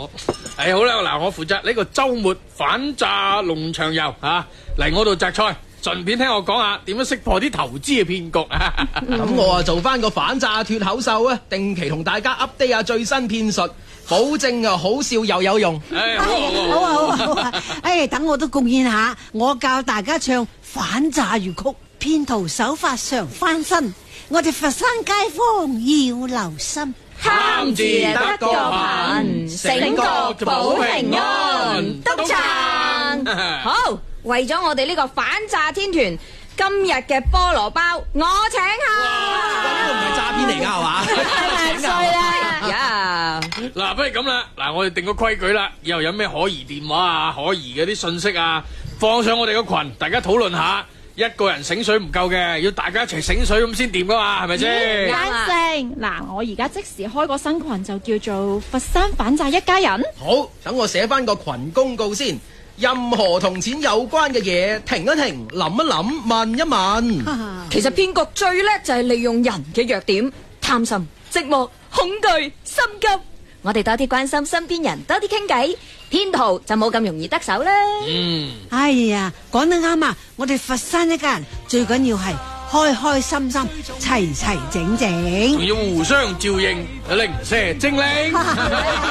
好啦，嗱，我負責呢個周末反詐農場遊嚟我度摘菜，順便聽我講下點樣識破啲投資嘅騙局啊！ 咁我啊做翻個反詐脫口秀啊，定期同大家 update 下最新騙術，保證啊好笑又有用。 好啊！等我都貢獻下，我教大家唱反詐粵曲，騙徒手法常翻身，我哋佛山街坊要留心。 貪字得個貧，醒覺保平安。督撐好，為咗我哋呢個反詐天團，今日嘅菠蘿包我請客。 呢個唔係詐騙嚟噶係嘛？ 衰啦！ 嗱，不如咁啦，嗱，我哋定個規矩啦，以後有咩可疑電話啊、可疑嘅啲信息啊，放上我哋個群，大家討論下。一個人醒水唔夠嘅，要大家一齊醒水咁先掂噶嘛，係咪先？ 啱性嗱，我而家即時開個新群，就叫做佛山反詐一家人。 好，等我寫翻個群公告先。任何同錢有關嘅嘢，停一停，諗一諗，問一問。 其實騙局最叻就係利用人嘅弱點，貪心、寂寞、恐懼、心急。我哋多啲關心身邊人，多啲傾偈，騙徒就冇咁容易得手啦。 哎呀，講得啱啊！我哋佛山一家人最緊要係開開心心、齊齊整整， 仲要互相照應，零舍精靈。